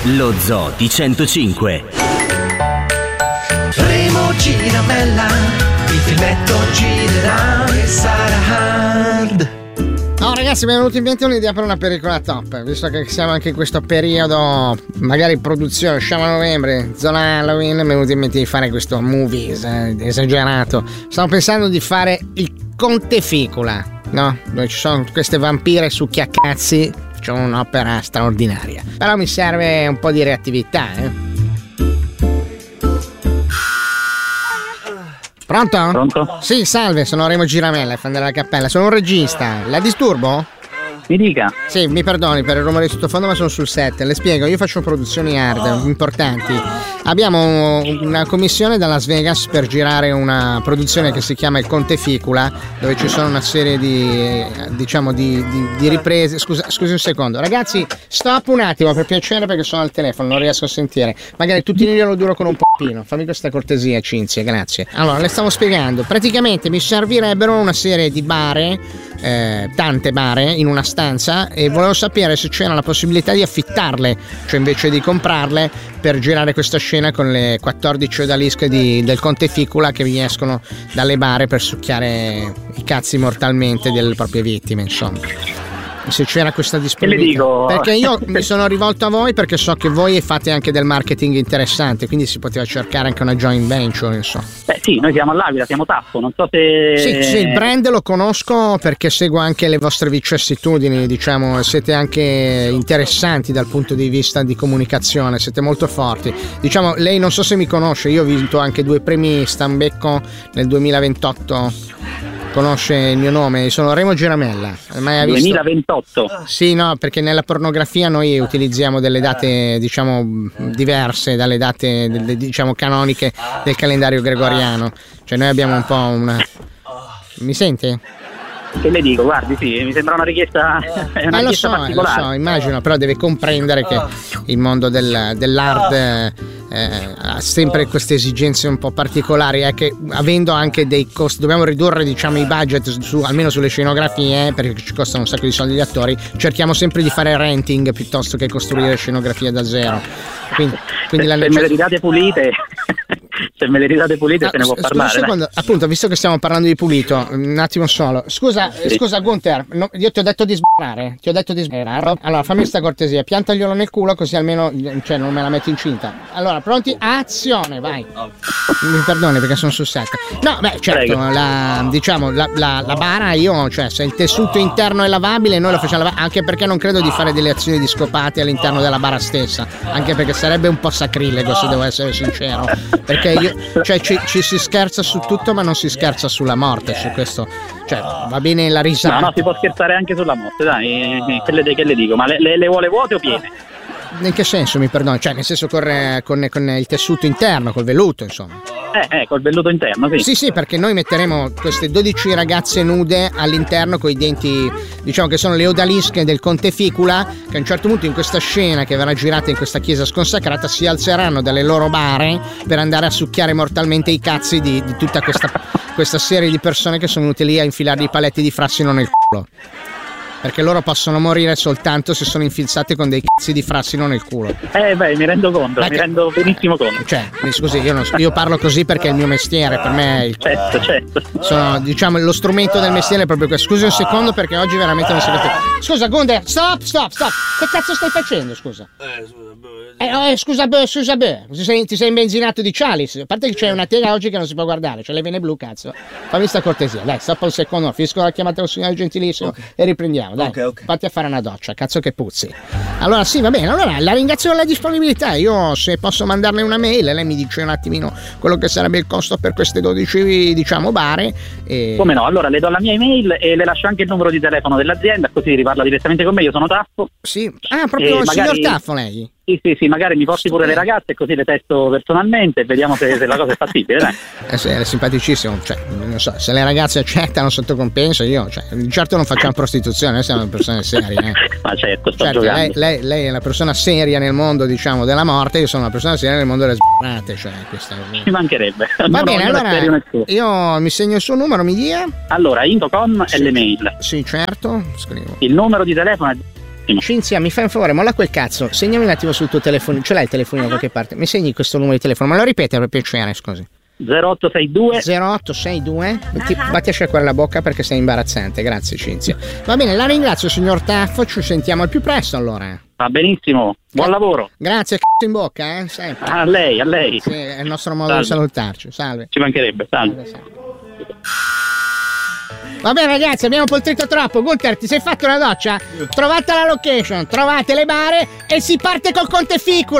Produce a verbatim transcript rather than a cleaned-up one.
Lo Zoo di centocinque. Remo Giramella, il filmetto girerà e sarà hard. No ragazzi, mi è venuto in mente un'idea per una pellicola top, visto che siamo anche in questo periodo, magari produzione, usciamo a novembre, zona Halloween, mi è venuto in mente di fare questo movie es- esagerato. Stavo pensando di fare il Conte Ficula, no? Dove ci sono queste vampire succhiacazzi, c'è un'opera straordinaria. Però mi serve un po' di reattività, eh. Pronto? Pronto? Sì, salve, sono Remo Giramella, fan della Cappella, sono un regista. La disturbo? Mi dica. Sì, mi perdoni per il rumore di sottofondo, ma sono sul set. Le spiego, io faccio produzioni hard importanti. Abbiamo una commissione da Las Vegas per girare una produzione che si chiama Il Conte Ficula, dove ci sono una serie di, diciamo, di, di, di riprese. Scusa, scusi un secondo. Ragazzi, stop un attimo, per piacere, perché sono al telefono, non riesco a sentire. Magari tutti io lo duro con un poppino. Fammi questa cortesia, Cinzia, grazie. Allora, le stavo spiegando. Praticamente mi servirebbero una serie di bare, eh, tante bare, in una stanza, e volevo sapere se c'era la possibilità di affittarle, cioè invece di comprarle, per girare questa scena con le quattordici odalische di, del Conte Ficula che vi escono dalle bare per succhiare i cazzi mortalmente delle proprie vittime, insomma. Se c'era questa disponibilità. Che le dico? Perché io mi sono rivolto a voi perché so che voi fate anche del marketing interessante, quindi si poteva cercare anche una joint venture, insomma. Beh sì, noi siamo all'Aquila, siamo Tappo, non so se... Sì, sì, il brand lo conosco perché seguo anche le vostre vicissitudini, diciamo, siete anche interessanti dal punto di vista di comunicazione, siete molto forti. Diciamo, lei non so se mi conosce, io ho vinto anche due premi Stambecco nel duemilaventotto. Conosce il mio nome, sono Remo Giramella. Mai ha visto? duemilaventotto. Sì, no, perché nella pornografia noi utilizziamo delle date, diciamo, diverse dalle date, diciamo, canoniche del calendario gregoriano. Cioè noi abbiamo un po' una... Mi sente? Che le dico? Guardi, sì, mi sembra una richiesta, è una eh, lo richiesta so, particolare. lo so, immagino, però deve comprendere che il mondo del, dell'art eh, ha sempre queste esigenze un po' particolari, è che avendo anche dei costi, dobbiamo ridurre, diciamo, i budget su, almeno sulle scenografie, perché ci costano un sacco di soldi gli attori, cerchiamo sempre di fare renting piuttosto che costruire scenografie da zero. Quindi, quindi se, la se me le ridate pulite se me le ridate pulite ah, se ne può parlare. Un secondo, appunto, visto che stiamo parlando di pulito, un attimo solo. Scusa, sì. scusa Gunther, no, io ti ho detto di sbarrare. Ti ho detto di sbarrare. Allora, fammi sta cortesia, piantaglielo nel culo così almeno, cioè, non me la metti incinta. Allora, pronti? Azione, vai. Mi perdoni perché sono sul set. No, beh, certo, la, diciamo, la, la, la bara io, cioè, se il tessuto interno è lavabile, noi lo facciamo lavare, anche perché non credo di fare delle azioni di scopate all'interno della bara stessa, anche perché sarebbe un po' sacrilego, se devo essere sincero. Perché io, cioè, ci, ci si scherza su tutto, ma non si scherza sulla morte, su questo. Cioè, va bene la risata. No, no, si può scherzare anche sulla morte, dai. Che le, che le dico? Ma le, le, le vuole vuote o piene? In che senso, mi perdoni? Cioè, nel senso con, con, con il tessuto interno, col velluto, insomma. Eh, eh, col velluto interno, sì. Sì, sì, perché noi metteremo queste dodici ragazze nude all'interno con i denti, diciamo che sono le odalische del Conte Ficula, che a un certo punto in questa scena che verrà girata in questa chiesa sconsacrata si alzeranno dalle loro bare per andare a succhiare mortalmente i cazzi di, di tutta questa, questa serie di persone che sono venute lì a infilare i paletti di frassino nel culo. Perché loro possono morire soltanto se sono infilzati con dei cazzi di frassino nel culo. Eh beh, mi rendo conto, Beh, mi rendo benissimo conto. Cioè, mi scusi, io, non, io parlo così perché è il mio mestiere, per me è il... Certo, certo. Sono, diciamo, lo strumento del mestiere è proprio questo. Scusi un secondo perché oggi veramente non si capisce. Scusa, Gunder, stop, stop, stop. Che cazzo stai facendo, scusa? Eh, scusa, eh, scusa, beh, scusa, beh. Ti sei, ti sei imbenzinato di Chalice. A parte che c'è una tela oggi che non si può guardare, c'è le vene blu, cazzo. Fammi sta cortesia, dai, stop un secondo, finisco la chiamata con il signore gentilissimo, okay, e riprendiamo, dai. Okay, okay. Fatti a fare una doccia, cazzo che puzzi. Allora sì, va bene, allora la ringrazio della disponibilità. Io, se posso mandarle una mail, lei mi dice un attimino quello che sarebbe il costo per queste dodici, diciamo, bare. E... Come no, allora le do la mia email e le lascio anche il numero di telefono dell'azienda, così riparla direttamente con me. Io sono Taffo. Sì, ah, proprio il magari... signor Taffo lei? Sì, sì, sì, magari mi porti pure le ragazze, così le testo personalmente e vediamo se, se la cosa è fattibile, dai. Eh sì, è simpaticissimo, cioè, non so, se le ragazze accettano sotto compenso, io, cioè, certo non facciamo prostituzione, noi siamo persone serie, eh. Ma certo, sto certo, giocando. Lei, lei, lei è una persona seria nel mondo, diciamo, della morte, io sono una persona seria nel mondo delle sbarrate, cioè, questa ci mancherebbe. Va bene, allora io mi segno il suo numero, mi dia? Allora, Indocom sì, e le mail. Sì, certo, scrivo. Il numero di telefono è prossima. Cinzia, mi fai un favore, molla quel cazzo, segnami un attimo sul tuo telefono, ce l'hai il telefonino da qualche parte? Mi segni questo numero di telefono, me lo ripeti per piacere, scusi. zero otto sei due zero otto sei due Ti, vatti a sciacquare la bocca perché sei imbarazzante, grazie Cinzia. Va bene, la ringrazio signor Taffo, ci sentiamo al più presto allora. Va benissimo, buon eh, lavoro. Grazie, c***o in bocca, eh, sempre. A lei, a lei. Sì, è il nostro modo Salve. di salutarci, salve. Ci mancherebbe, salve. salve. Va bene ragazzi, abbiamo poltrito troppo. Gunter, ti sei fatto una doccia? Trovate la location, trovate le bare e si parte col Conte Ficula.